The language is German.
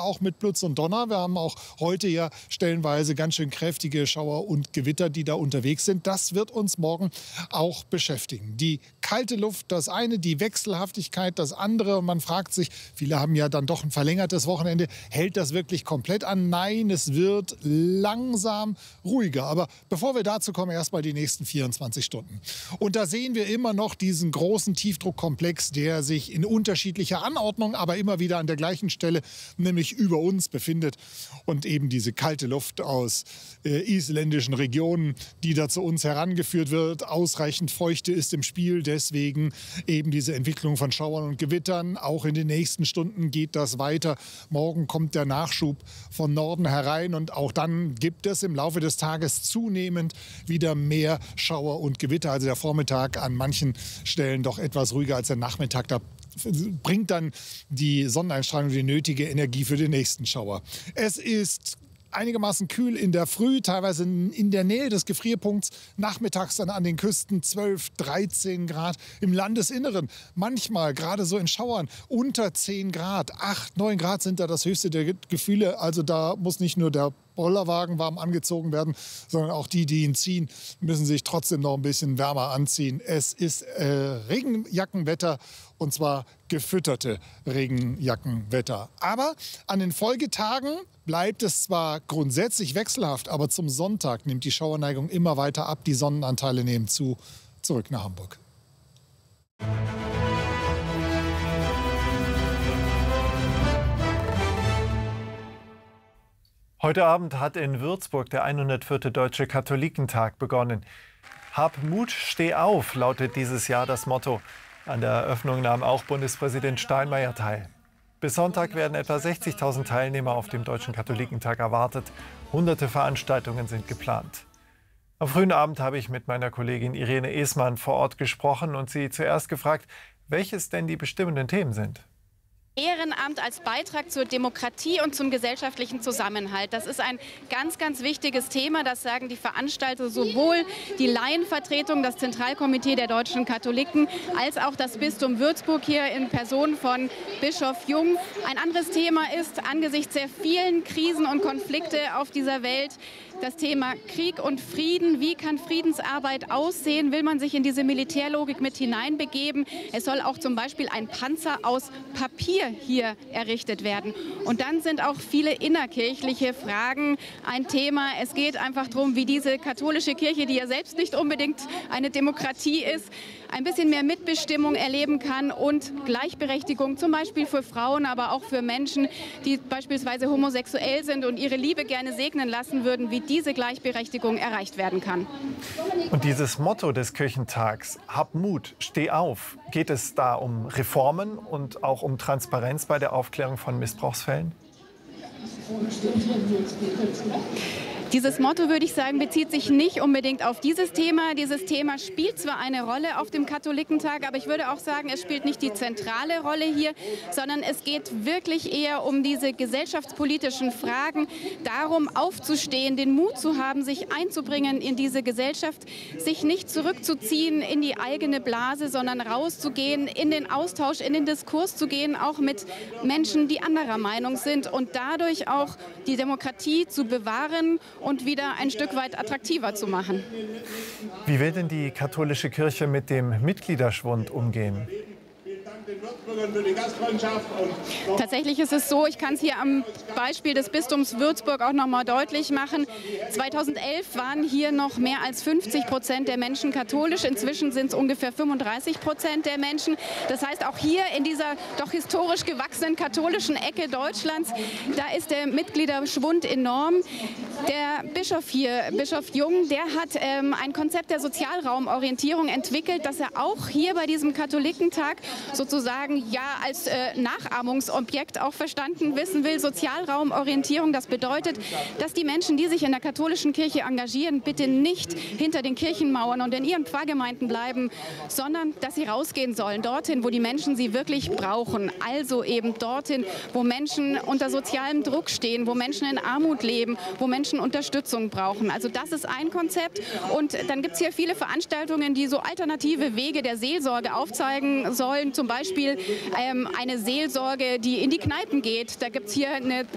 auch mit Blitz und Donner. Wir haben auch heute ja stellenweise ganz schön kräftige Schauer und Gewitter, die da unterwegs sind. Das wird uns morgen auch beschäftigen. Die kalte Luft, das eine, die Wechselhaftigkeit, das andere. Und man fragt sich, viele haben ja dann doch ein verlängertes Wochenende. Hält das wirklich komplett an? Nein, es wird langsam ruhiger. Aber bevor wir dazu kommen, erst mal die nächsten 24 Stunden. Und da sehen wir immer noch diesen großen Tiefdruckkomplex, der sich in unterschiedlicher Anordnung, aber immer wieder an der gleichen Stelle, nämlich über uns befindet. Und eben diese kalte Luft aus isländischen Regionen, die da zu uns herangeführt wird. Ausreichend Feuchte ist im Spiel, deswegen eben diese Entwicklung von Schauern und Gewittern. Auch in den nächsten Stunden geht das weiter. Morgen kommt der Nachschub von Norden herein und auch dann gibt es im Laufe des Tages zunehmend wieder mehr Schauer und Gewitter. Also der Vormittag an manchen Stellen doch etwas ruhiger als der Nachmittag. Da bringt dann die Sonneneinstrahlung die nötige Energie für den nächsten Schauer. Es ist einigermaßen kühl in der Früh, teilweise in der Nähe des Gefrierpunkts. Nachmittags dann an den Küsten 12, 13 Grad. Im Landesinneren manchmal, gerade so in Schauern, unter 10 Grad. 8, 9 Grad sind da das höchste der Gefühle. Also da muss nicht nur der Bollerwagen warm angezogen werden, sondern auch die, die ihn ziehen, müssen sich trotzdem noch ein bisschen wärmer anziehen. Es ist Regenjackenwetter und zwar gefütterte Regenjackenwetter. Aber an den Folgetagen bleibt es zwar grundsätzlich wechselhaft, aber zum Sonntag nimmt die Schauerneigung immer weiter ab. Die Sonnenanteile nehmen zu. Zurück nach Hamburg. Heute Abend hat in Würzburg der 104. Deutsche Katholikentag begonnen. Hab Mut, steh auf, lautet dieses Jahr das Motto. An der Eröffnung nahm auch Bundespräsident Steinmeier teil. Bis Sonntag werden etwa 60.000 Teilnehmer auf dem Deutschen Katholikentag erwartet. Hunderte Veranstaltungen sind geplant. Am frühen Abend habe ich mit meiner Kollegin Irene Esmann vor Ort gesprochen und sie zuerst gefragt, welches denn die bestimmenden Themen sind. Ehrenamt als Beitrag zur Demokratie und zum gesellschaftlichen Zusammenhalt. Das ist ein ganz, ganz wichtiges Thema. Das sagen die Veranstalter, sowohl die Laienvertretung, das Zentralkomitee der deutschen Katholiken, als auch das Bistum Würzburg hier in Person von Bischof Jung. Ein anderes Thema ist angesichts der vielen Krisen und Konflikte auf dieser Welt das Thema Krieg und Frieden. Wie kann Friedensarbeit aussehen? Will man sich in diese Militärlogik mit hineinbegeben? Es soll auch zum Beispiel ein Panzer aus Papier hier errichtet werden. Und dann sind auch viele innerkirchliche Fragen ein Thema. Es geht einfach darum, wie diese katholische Kirche, die ja selbst nicht unbedingt eine Demokratie ist, ein bisschen mehr Mitbestimmung erleben kann und Gleichberechtigung zum Beispiel für Frauen, aber auch für Menschen, die beispielsweise homosexuell sind und ihre Liebe gerne segnen lassen würden, wie diese Gleichberechtigung erreicht werden kann. Und dieses Motto des Kirchentags, hab Mut, steh auf, geht es da um Reformen und auch um Transparenz bei der Aufklärung von Missbrauchsfällen? Dieses Motto, würde ich sagen, bezieht sich nicht unbedingt auf dieses Thema. Dieses Thema spielt zwar eine Rolle auf dem Katholikentag, aber ich würde auch sagen, es spielt nicht die zentrale Rolle hier, sondern es geht wirklich eher um diese gesellschaftspolitischen Fragen, darum aufzustehen, den Mut zu haben, sich einzubringen in diese Gesellschaft, sich nicht zurückzuziehen in die eigene Blase, sondern rauszugehen, in den Austausch, in den Diskurs zu gehen, auch mit Menschen, die anderer Meinung sind und dadurch auch die Demokratie zu bewahren und wieder ein Stück weit attraktiver zu machen. Wie will denn die katholische Kirche mit dem Mitgliederschwund umgehen? Tatsächlich ist es so, ich kann es hier am Beispiel des Bistums Würzburg auch noch mal deutlich machen. 2011 waren hier noch mehr als 50% der Menschen katholisch. Inzwischen sind es ungefähr 35% der Menschen. Das heißt, auch hier in dieser doch historisch gewachsenen katholischen Ecke Deutschlands, da ist der Mitgliederschwund enorm. Der Bischof hier, Bischof Jung, der hat ein Konzept der Sozialraumorientierung entwickelt, das er auch hier bei diesem Katholikentag sozusagen ja als Nachahmungsobjekt auch verstanden wissen will. Sozialraumorientierung, das bedeutet, dass die Menschen, die sich in der katholischen Kirche engagieren, bitte nicht hinter den Kirchenmauern und in ihren Pfarrgemeinden bleiben, sondern dass sie rausgehen sollen, dorthin, wo die Menschen sie wirklich brauchen. Also eben dorthin, wo Menschen unter sozialem Druck stehen, wo Menschen in Armut leben, wo Menschen Unterstützung brauchen. Also das ist ein Konzept. Und dann gibt es hier viele Veranstaltungen, die so alternative Wege der Seelsorge aufzeigen sollen. Zum Beispiel eine Seelsorge, die in die Kneipen geht. Da gibt es hier eine